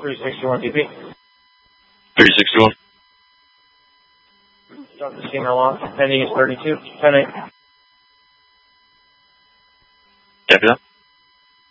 361 DP. 361. Drop the steamer off. Pending is 32. 10-8. Copy that.